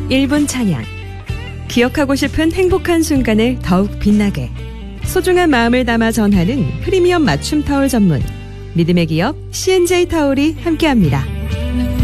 1분 찬양. 기억하고 싶은 행복한 순간을 더욱 빛나게. 소중한 마음을 담아 전하는 프리미엄 맞춤 타올 전문. 믿음의 기업 C&J 타올이 함께합니다.